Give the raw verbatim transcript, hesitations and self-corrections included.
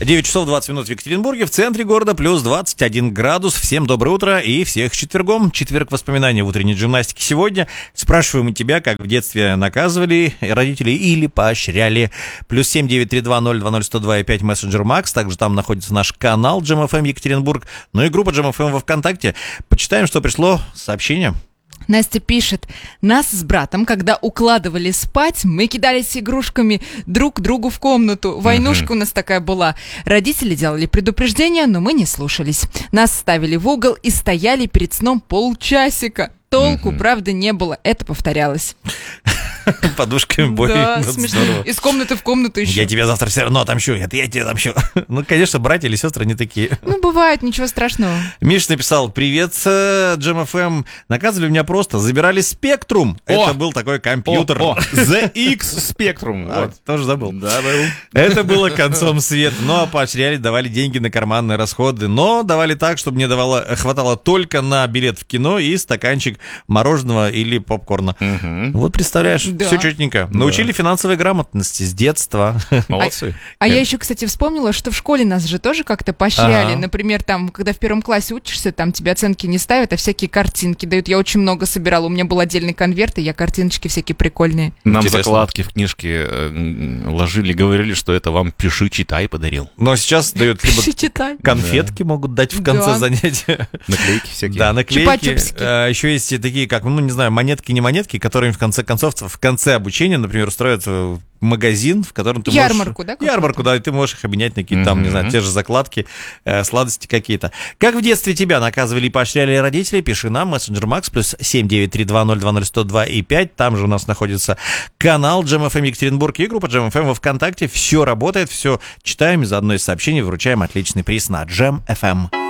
девять часов двадцать минут в Екатеринбурге, в центре города плюс двадцать один градус. Всем доброе утро и всех с четвергом. Четверг воспоминаний в утренней гимнастике сегодня. Спрашиваем у тебя, как в детстве наказывали родители или поощряли. Плюс семь девять три два ноль два ноль сто два и пять мессенджер Макс. Также там находится наш канал Джем эф эм Екатеринбург. Ну и группа Джем эф эм во ВКонтакте. Почитаем, что пришло. Сообщение. Настя пишет: нас с братом, когда укладывали спать, мы кидались игрушками друг к другу в комнату. Войнушка uh-huh. у нас такая была. Родители делали предупреждения, но мы не слушались. Нас ставили в угол и стояли перед сном полчасика. Толку, uh-huh. правда, не было. Это повторялось. Подушками бой. Да, смешно. Из комнаты в комнату еще. Я тебя завтра все равно отомщу. Это я тебя отомщу. Ну, конечно, братья или сестры не такие. Ну, бывает, ничего страшного. Миша написал: привет, Джем эф эм. Наказывали меня просто. Забирали Спектрум. Это был такой компьютер. зет икс Spectrum. Тоже забыл. Да, был. Это было концом света. Но поощряли, давали деньги на карманные расходы. Но давали так, чтобы мне давало, хватало только на билет в кино и стаканчик мороженого или попкорна. Вот представляешь. Да. Все четенько. Научили да. финансовой грамотности с детства. Молодцы. А, а я еще, кстати, вспомнила, что в школе нас же тоже как-то поощряли. Ага. Например, там, когда в первом классе учишься, там тебе оценки не ставят, а всякие картинки дают. Я очень много собирала. У меня был отдельный конверт, и я картиночки всякие прикольные. Нам Интересно. закладки в книжке э, ложили, говорили, что это вам «пиши, читай» подарил. Но сейчас дают либо конфетки, да. могут дать в конце да. занятия. Наклейки всякие. Да, наклейки. А, еще есть такие, как, ну, не знаю, монетки, не монетки, которые в конце концов в конце обучения, например, устроят магазин, в котором ты ярмарку, можешь... да? Ярмарку, да, и ты можешь их обменять на какие-то mm-hmm. там, не знаю, те же закладки, э, сладости какие-то. Как в детстве тебя наказывали и поощряли родители? Пиши нам, мессенджер Макс, плюс семь девять три два ноль два ноль сто два и пять. Там же у нас находится канал Джем эф эм Екатеринбург и группа Джем эф эм во ВКонтакте. Все работает, все читаем, и заодно из сообщений вручаем отличный приз на Джем эф эм.